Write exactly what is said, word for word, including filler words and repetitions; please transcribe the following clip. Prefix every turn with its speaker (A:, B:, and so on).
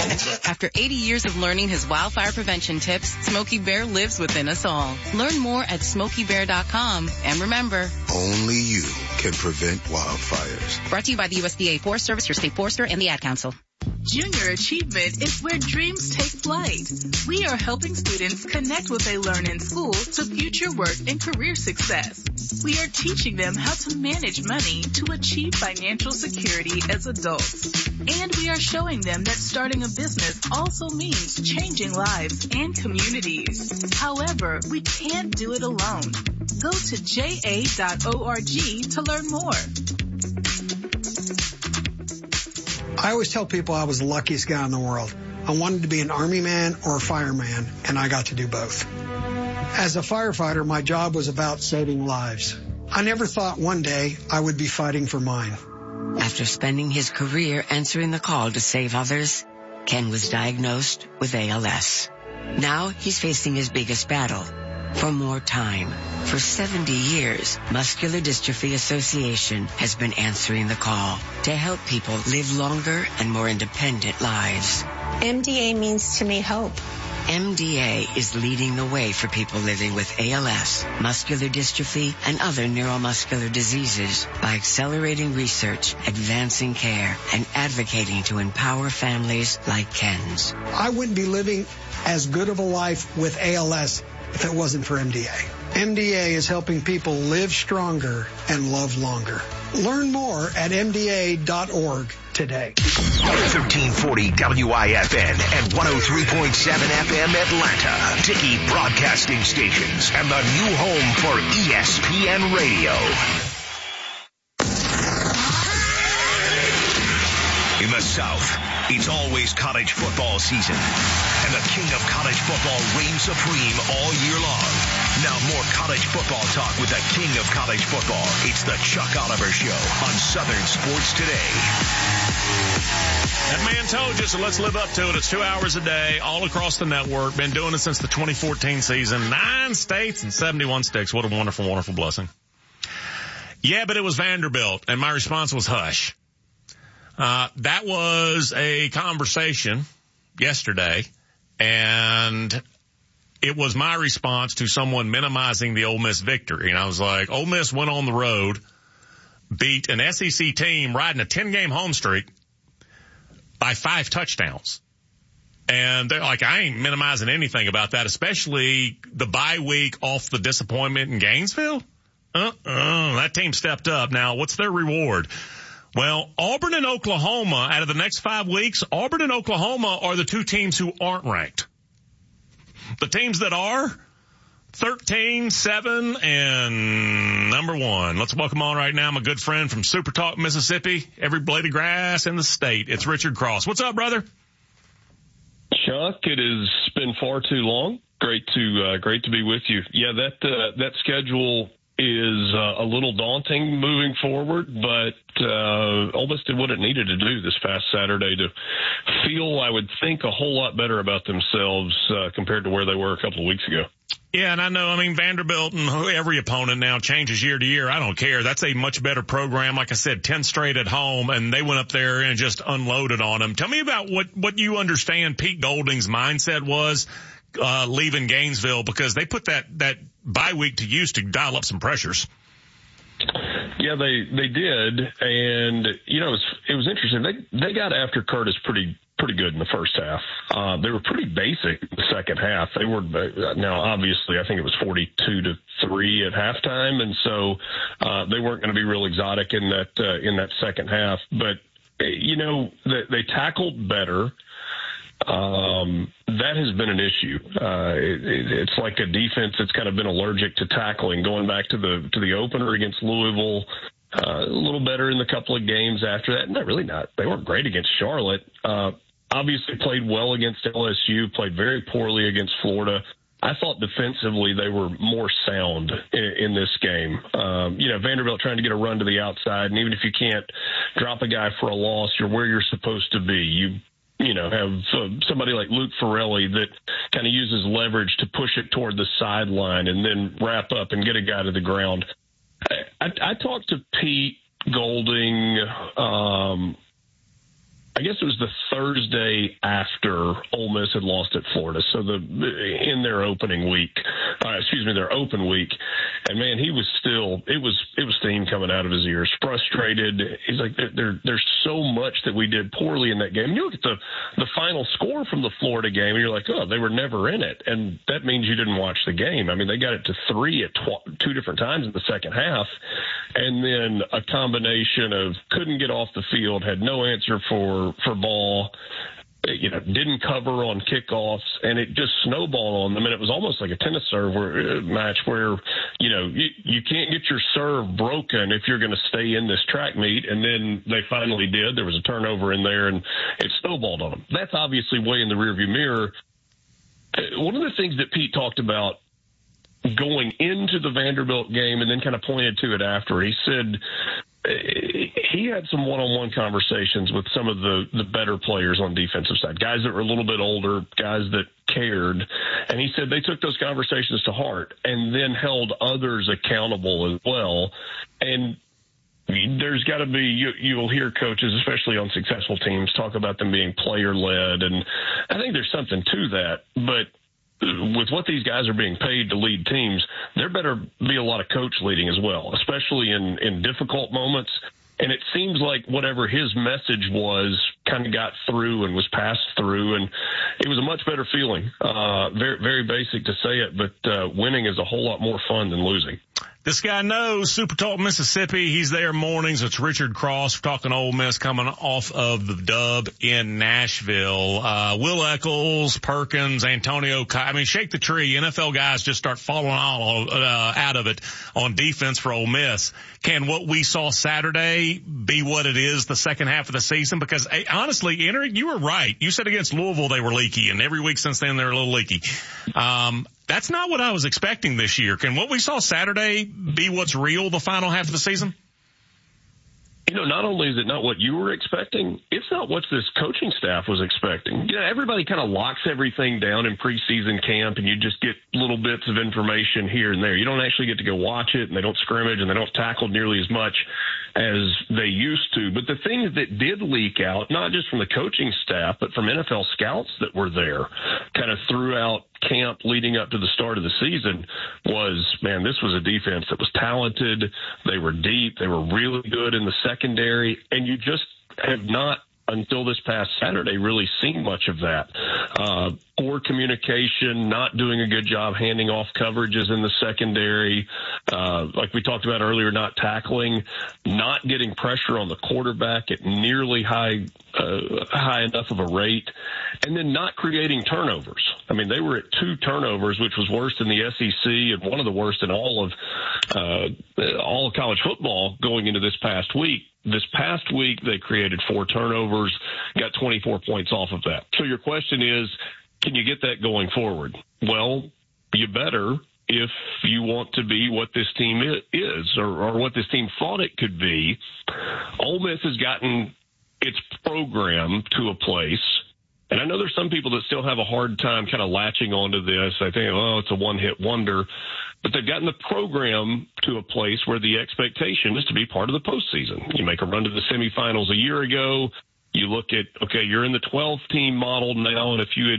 A: After eighty years of learning his wildfire prevention tips, Smokey Bear lives within us all. Learn more at smokey bear dot com. And remember,
B: only you can prevent wildfires.
A: Brought to you by the U S D A Forest Service, your state forester, and the Ad Council.
C: Junior Achievement is where dreams take flight. We are helping students connect what they learn in school to future work and career success. We are teaching them how to manage money to achieve financial security as adults. And we are showing them that starting a business also means changing lives and communities. However, we can't do it alone. Go to j a dot org to learn more.
D: I always tell people I was the luckiest guy in the world. I wanted to be an Army man or a fireman, and I got to do both. As a firefighter, my job was about saving lives. I never thought one day I would be fighting for mine.
E: After spending his career answering the call to save others, Ken was diagnosed with A L S. Now he's facing his biggest battle, for more time. For seventy years, Muscular Dystrophy Association has been answering the call to help people live longer and more independent lives.
F: M D A means to me hope.
E: M D A is leading the way for people living with A L S, muscular dystrophy, and other neuromuscular diseases by accelerating research, advancing care, and advocating to empower families like Ken's.
D: I wouldn't be living as good of a life with A L S if it wasn't for M D A. M D A is helping people live stronger and love longer. Learn more at m d a dot org today.
G: thirteen forty W I F N and one oh three point seven F M Atlanta. Dickey Broadcasting Stations and the new home for E S P N Radio. In the South, it's always college football season, and the king of college football reigns supreme all year long. Now more college football talk with the king of college football. It's the Chuck Oliver Show on Southern Sports Today.
H: That man told you, so let's live up to it. It's two hours a day, all across the network. Been doing it since the twenty fourteen season. Nine states and seventy-one sticks. What a wonderful, wonderful blessing. Yeah, but it was Vanderbilt, and my response was hush. Uh, that was a conversation yesterday, and it was my response to someone minimizing the Ole Miss victory. And I was like, Ole Miss went on the road, beat an S E C team riding a ten-game home streak by five touchdowns. And they're like, I ain't minimizing anything about that, especially the bye week off the disappointment in Gainesville. Uh-uh, that team stepped up. Now, what's their reward? Well, Auburn and Oklahoma, out of the next five weeks, Auburn and Oklahoma are the two teams who aren't ranked. The teams that are, thirteen, seven, and number one. Let's welcome on right now my good friend from Super Talk, Mississippi, every blade of grass in the state. It's Richard Cross. What's up, brother?
I: Chuck, it has been far too long. Great to uh, great to be with you. Yeah, that uh, that schedule is uh, a little daunting moving forward, but uh, Ole Miss did what it needed to do this past Saturday to feel, I would think, a whole lot better about themselves uh, compared to where they were a couple of weeks ago.
H: Yeah, and I know, I mean, Vanderbilt and every opponent now changes year to year. I don't care. That's a much better program. Like I said, ten straight at home, and they went up there and just unloaded on them. Tell me about what, what you understand Pete Golding's mindset was uh, leaving Gainesville, because they put that, that bye week to use to dial up some pressures.
I: Yeah, they, they did. And, you know, it was, it was interesting. They, they got after Curtis pretty, pretty good in the first half. Uh, they were pretty basic in the second half. They were, now obviously I think it was forty-two to three at halftime. And so, uh, they weren't going to be real exotic in that, uh, in that second half, but, you know, they, they tackled better. Um, that has been an issue. Uh, it, it, it's like a defense that's kind of been allergic to tackling. Going back to the to the opener against Louisville, uh, a little better in the couple of games after that. Not really not. They weren't great against Charlotte. Uh, obviously played well against L S U, played very poorly against Florida. I thought defensively they were more sound in, in this game. Um, you know, Vanderbilt trying to get a run to the outside, and even if you can't drop a guy for a loss, you're where you're supposed to be. You you know, have uh, somebody like Luke Farrelly that kind of uses leverage to push it toward the sideline and then wrap up and get a guy to the ground. I, I, I talked to Pete Golding um, I guess it was the Thursday after Ole Miss had lost at Florida. So the in their opening week, uh, excuse me, their open week. And man, he was still, it was, it was steam coming out of his ears, frustrated. He's like, there, there, there's so much that we did poorly in that game. You look at the, the final score from the Florida game and you're like, oh, they were never in it. And that means you didn't watch the game. I mean, they got it to three at tw- two different times in the second half. And then a combination of couldn't get off the field, had no answer for, for ball, you know, didn't cover on kickoffs, and it just snowballed on them. And it was almost like a tennis serve where, uh, match where, you know, you, you can't get your serve broken if you're going to stay in this track meet. And then they finally did. There was a turnover in there, and it snowballed on them. That's obviously way in the rearview mirror. One of the things that Pete talked about going into the Vanderbilt game and then kind of pointed to it after, he said he had some one-on-one conversations with some of the, the better players on defensive side, guys that were a little bit older, guys that cared. And he said they took those conversations to heart and then held others accountable as well. And there's got to be, you, you'll hear coaches, especially on successful teams, talk about them being player-led. And I think there's something to that. But with what these guys are being paid to lead teams, there better be a lot of coach leading as well, especially in, in difficult moments. And it seems like whatever his message was kind of got through and was passed through. And it was a much better feeling. Uh, very, very basic to say it, but uh, winning is a whole lot more fun than losing.
H: This guy knows Super Talk Mississippi. He's there mornings. It's Richard Cross. We're talking Ole Miss coming off of the dub in Nashville. Uh, Will Eccles, Perkins, Antonio. I mean, shake the tree. N F L guys just start falling all, uh, out of it on defense for Ole Miss. Can what we saw Saturday be what it is the second half of the season? Because hey, honestly, Eric, you were right. You said against Louisville they were leaky, and every week since then they're a little leaky. Um, That's not what I was expecting this year. Can what we saw Saturday be what's real the final half of the season?
I: You know, not only is it not what you were expecting, it's not what this coaching staff was expecting. You know, everybody kind of locks everything down in preseason camp, and you just get little bits of information here and there. You don't actually get to go watch it, and they don't scrimmage, and they don't tackle nearly as much as they used to. But the things that did leak out, not just from the coaching staff, but from N F L scouts that were there kind of throughout camp leading up to the start of the season, was, man, this was a defense that was talented. They were deep. They were really good in the secondary. And you just have not, until this past Saturday, really seen much of that. Uh, poor communication, not doing a good job handing off coverages in the secondary. Uh, like we talked about earlier, not tackling, not getting pressure on the quarterback at nearly high, uh, high enough of a rate, and then not creating turnovers. I mean, they were at two turnovers, which was worse than the S E C and one of the worst in all of, uh, all of college football going into this past week. This past week, they created four turnovers, got twenty-four points off of that. So your question is, can you get that going forward? Well, you better, if you want to be what this team is, or, or what this team thought it could be. Ole Miss has gotten its program to a place, and I know there's some people that still have a hard time kind of latching onto this. I think, oh, it's a one-hit wonder. But they've gotten the program to a place where the expectation is to be part of the postseason. You make a run to the semifinals a year ago. You look at, okay, you're in the twelve-team model now, and if you had